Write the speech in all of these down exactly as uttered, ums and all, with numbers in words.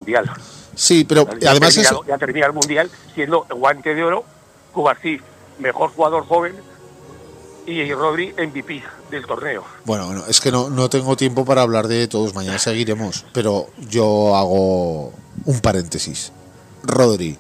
Mundial. Sí, pero ya además termina, eso... ya termina el Mundial siendo guante de oro, Cubarsí, mejor jugador joven, y Rodri M V P del torneo. Bueno, bueno, es que no, no tengo tiempo para hablar de todos, mañana seguiremos, pero yo hago un paréntesis. Rodri,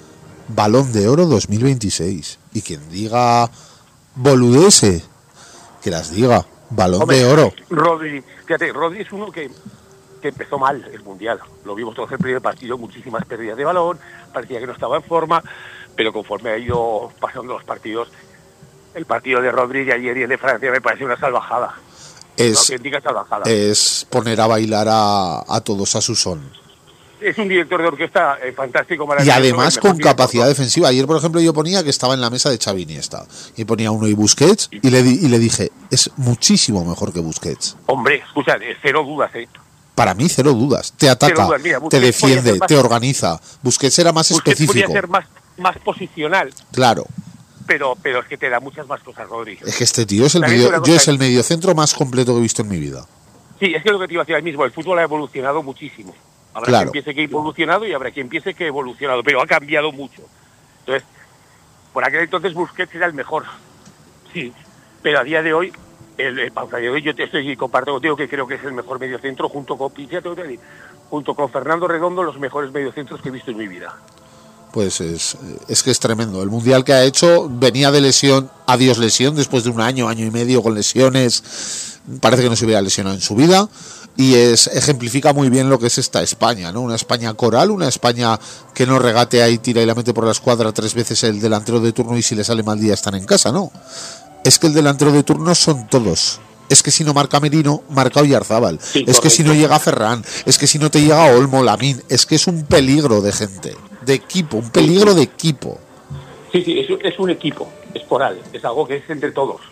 Balón de Oro dos mil veintiséis, y quien diga boludese, que las diga, Balón Hombre, de Oro. Rodri, fíjate, Rodri es uno que, que empezó mal el Mundial, lo vimos todos el primer partido, muchísimas pérdidas de balón, parecía que no estaba en forma, pero conforme ha ido pasando los partidos, el partido de Rodri de ayer y el de Francia me parece una salvajada. Es, una auténtica salvajada. Es poner a bailar a, a todos a su son. Es un director de orquesta eh, fantástico, y además con capacidad defensiva. Ayer, por ejemplo, yo ponía que estaba en la mesa de Xavi Iniesta y ponía uno y Busquets y le, di, y le dije, es muchísimo mejor que Busquets. Hombre, escucha, cero dudas, ¿eh? Para mí, cero dudas. Te ataca, dudas. Mira, te defiende, más, te organiza. Busquets era más Busquets específico. Podría ser más, más posicional. Claro. Pero, pero es que te da muchas más cosas, Rodri. Es que este tío es el, medio, yo es el mediocentro más completo que he visto en mi vida. Sí, es que lo que te iba a decir ahora mismo, el fútbol ha evolucionado muchísimo. Habrá claro. quien piense que ha evolucionado y habrá quien piense que ha evolucionado, pero ha cambiado mucho. Entonces, por aquel entonces Busquets era el mejor. Sí, pero a día de hoy, el, el, el de hoy yo te estoy comparto contigo que creo que es el mejor mediocentro junto con, fíjate, junto con Fernando Redondo, los mejores mediocentros que he visto en mi vida. Pues es, es que es tremendo. El Mundial que ha hecho venía de lesión, adiós lesión, después de un año, año y medio con lesiones. Parece que no se hubiera lesionado en su vida. Y es ejemplifica muy bien lo que es esta España, ¿no? Una España coral, una España que no regatea y tira y la mete por la escuadra tres veces el delantero de turno y si le sale mal día están en casa, ¿no? Es que el delantero de turno son todos. Es que si no marca Merino, marca Oyarzábal. Sí, es correcto. Que si no llega Ferran, es que si no te llega Olmo, Lamín, es que es un peligro de gente, de equipo, un peligro de equipo. Sí, sí, es, es un equipo, es coral, es algo que es entre todos.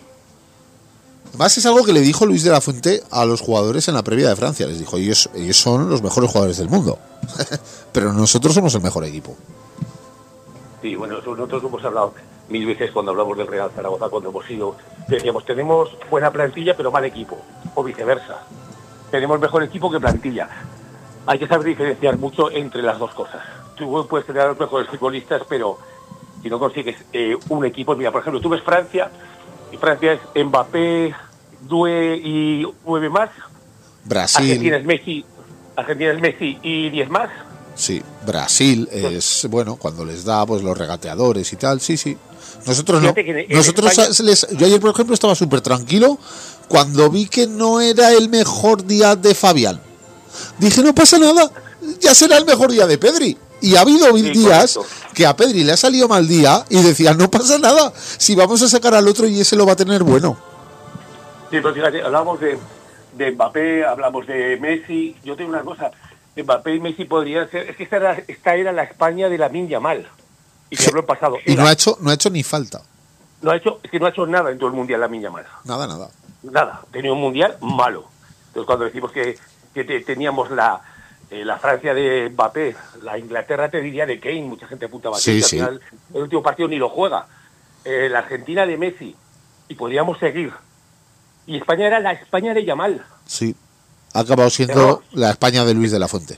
Además es algo que le dijo Luis de la Fuente a los jugadores en la previa de Francia. Les dijo, ellos, ellos son los mejores jugadores del mundo, pero nosotros somos el mejor equipo. Sí, bueno, nosotros hemos hablado mil veces cuando hablamos del Real Zaragoza, cuando hemos ido, decíamos, tenemos buena plantilla pero mal equipo, o viceversa. Tenemos mejor equipo que plantilla. Hay que saber diferenciar mucho entre las dos cosas. Tú puedes tener a los mejores futbolistas, pero si no consigues eh, un equipo, mira, por ejemplo, tú ves Francia, y Francia es Mbappé, Doué y nueve más. Brasil. Argentina es Messi, Argentina es Messi y diez más. Sí, Brasil es, bueno, cuando les da pues los regateadores y tal, sí, sí. Nosotros no. Nosotros España... les, yo ayer, por ejemplo, estaba súper tranquilo cuando vi que no era el mejor día de Fabián. Dije, no pasa nada, ya será el mejor día de Pedri. Y ha habido sí, días correcto. Que a Pedri le ha salido mal día y decía, no pasa nada, si vamos a sacar al otro y ese lo va a tener bueno. Sí, pero fíjate, hablamos de, de Mbappé, hablamos de Messi. Yo tengo una cosa, Mbappé y Messi podrían ser, es que esta era, esta era la España de Lamine Yamal. Y se habló en pasado. Y no ha hecho, no ha hecho ni falta. No ha hecho, es que no ha hecho nada en todo el mundial Lamine Yamal. Nada, nada. Nada, tenía un mundial malo. Entonces cuando decimos que, que te, teníamos la, eh, la Francia de Mbappé, la Inglaterra te diría de Kane, mucha gente apuntaba a sí, Kane, sí. Al final el último partido ni lo juega. Eh, la Argentina de Messi, y podríamos seguir. Y España era la España de Yamal. Sí, ha acabado siendo Error. La España de Luis de la Fuente.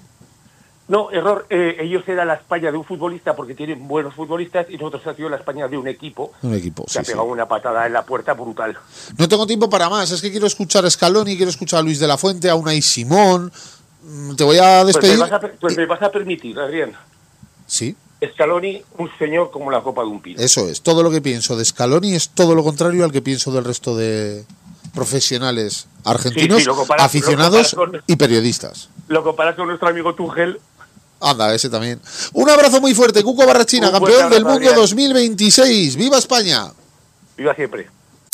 No, error, eh, ellos eran la España de un futbolista porque tienen buenos futbolistas y nosotros ha sido la España de un equipo. Un equipo, que sí, ha pegado sí. una patada en la puerta brutal. No tengo tiempo para más, es que quiero escuchar a Scaloni, quiero escuchar a Luis de la Fuente, a Unai Simón. Te voy a despedir. Pues me vas a, pues me vas a permitir, Adrián. Sí. Scaloni, un señor como la copa de un pino. Eso es, todo lo que pienso de Scaloni es todo lo contrario al que pienso del resto de profesionales argentinos, sí, sí, comparas, aficionados con, y periodistas. Lo comparas con nuestro amigo Tuchel. Anda, ese también. Un abrazo muy fuerte, Cuco Barrachina, un campeón del mundo Adrián. dos mil veintiséis. ¡Viva España! ¡Viva siempre!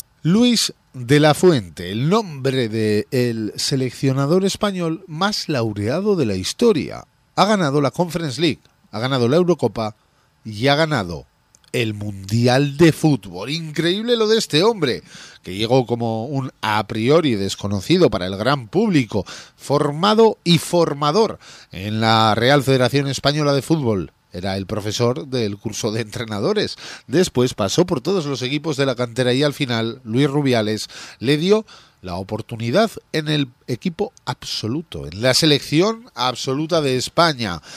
Luis de la Fuente, el nombre del seleccionador español más laureado de la historia. Ha ganado la Conference League, ha ganado la Eurocopa y ha ganado el Mundial de Fútbol. Increíble lo de este hombre, que llegó como un a priori desconocido para el gran público, formado y formador en la Real Federación Española de Fútbol. Era el profesor del curso de entrenadores. Después pasó por todos los equipos de la cantera y al final Luis Rubiales le dio la oportunidad en el equipo absoluto, en la selección absoluta de España.